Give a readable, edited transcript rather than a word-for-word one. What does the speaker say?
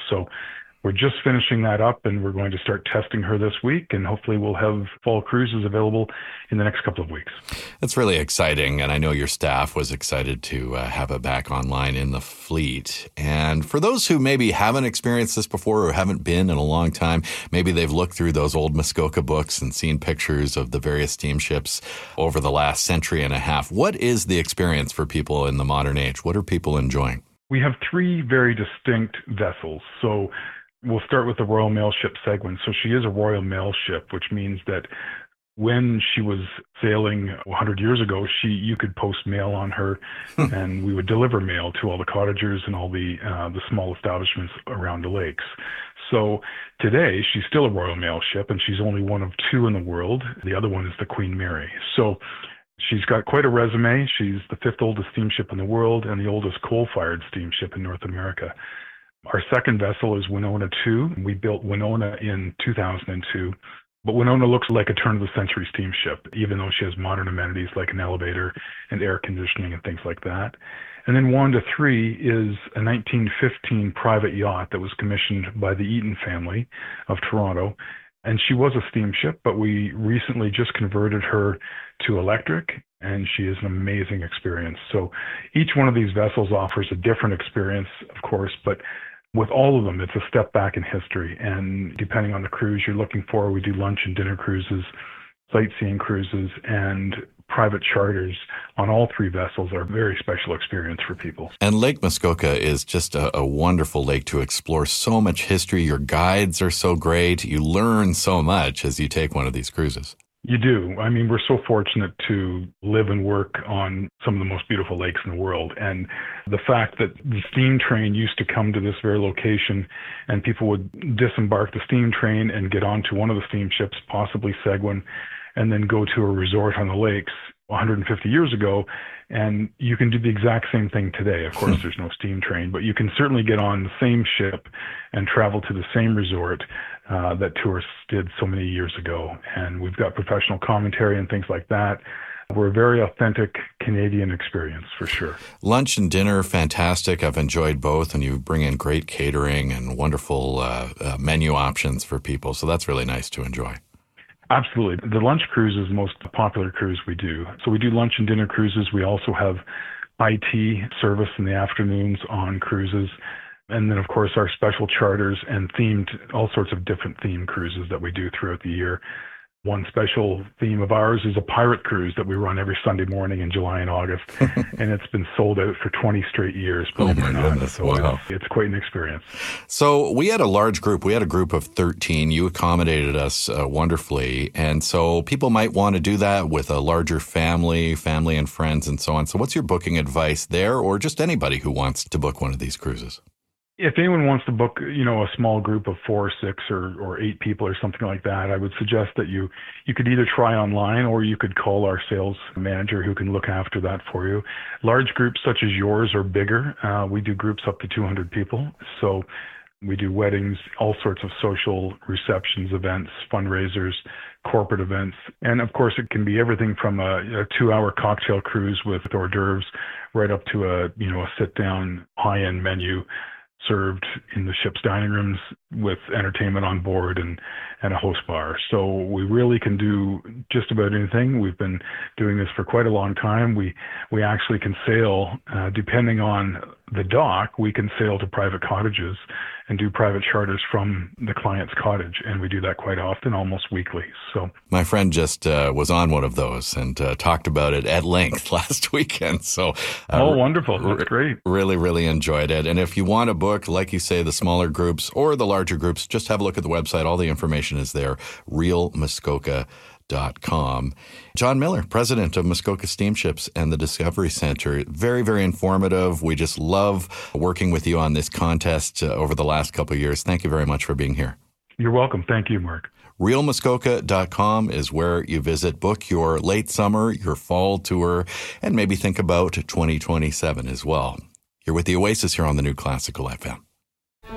So we're just finishing that up, and we're going to start testing her this week, and hopefully we'll have fall cruises available in the next couple of weeks. That's really exciting, and I know your staff was excited to have it back online in the fleet. And for those who maybe haven't experienced this before or haven't been in a long time, maybe they've looked through those old Muskoka books and seen pictures of the various steamships over the last century and a half. What is the experience for people in the modern age? What are people enjoying? We have three very distinct vessels. So we'll start with the Royal Mail Ship Seguin. So she is a Royal Mail ship, which means that when she was sailing 100 years ago, you could post mail on her, and we would deliver mail to all the cottagers and all the small establishments around the lakes. So today, she's still a Royal Mail ship, and she's only one of two in the world. The other one is the Queen Mary. So she's got quite a resume. She's the fifth oldest steamship in the world and the oldest coal-fired steamship in North America. Our second vessel is Winona 2. We built Winona in 2002. But Winona looks like a turn-of-the-century steamship, even though she has modern amenities like an elevator and air conditioning and things like that. And then Wanda 3 is a 1915 private yacht that was commissioned by the Eaton family of Toronto. And she was a steamship, but we recently just converted her to electric, and she is an amazing experience. So each one of these vessels offers a different experience, of course, but with all of them, it's a step back in history. And depending on the cruise you're looking for, we do lunch and dinner cruises, sightseeing cruises, and private charters on all three vessels are a very special experience for people. And Lake Muskoka is just a wonderful lake to explore. So much history. Your guides are so great. You learn so much as you take one of these cruises. You do. I mean, we're so fortunate to live and work on some of the most beautiful lakes in the world. And the fact that the steam train used to come to this very location, and people would disembark the steam train and get onto one of the steamships, possibly Seguin, and then go to a resort on the lakes 150 years ago. And you can do the exact same thing today. Of course, there's no steam train, but you can certainly get on the same ship and travel to the same resort that tourists did so many years ago. And we've got professional commentary and things like that. We're a very authentic Canadian experience, for sure. Lunch and dinner, fantastic. I've enjoyed both, and you bring in great catering and wonderful menu options for people. So that's really nice to enjoy. Absolutely. The lunch cruise is the most popular cruise we do. So we do lunch and dinner cruises. We also have IT service in the afternoons on cruises. And then, of course, our special charters and all sorts of different themed cruises that we do throughout the year. One special theme of ours is a pirate cruise that we run every Sunday morning in July and August. And it's been sold out for 20 straight years. Oh, my goodness. So wow. It's quite an experience. So we had a large group. We had a group of 13. You accommodated us wonderfully. And so people might want to do that with a larger family and friends and so on. So what's your booking advice there, or just anybody who wants to book one of these cruises? If anyone wants to book, a small group of 4 or 6 or 8 people or something like that, I would suggest that you could either try online, or you could call our sales manager who can look after that for you. Large groups such as yours or bigger, we do groups up to 200 people. So we do weddings, all sorts of social receptions, events, fundraisers, corporate events. And of course, it can be everything from a 2-hour cocktail cruise with hors d'oeuvres right up to a sit-down high-end menu served in the ship's dining rooms with entertainment on board and a host bar. So we really can do just about anything. We've been doing this for quite a long time. We actually can sail, depending on the dock, we can sail to private cottages and do private charters from the client's cottage. And we do that quite often, almost weekly. So my friend just was on one of those and talked about it at length last weekend. So wonderful. That's great. Really, really enjoyed it. And if you want to book, like you say, the smaller groups or the larger groups, just have a look at the website. All the information is there, realmuskoka.com. John Miller, president of Muskoka Steamships and the Discovery Center. Very, very informative. We just love working with you on this contest over the last couple of years. Thank you very much for being here. You're welcome. Thank you, Mark. realmuskoka.com is where you visit. Book your late summer, your fall tour, and maybe think about 2027 as well. You're with the Oasis here on the New Classical FM.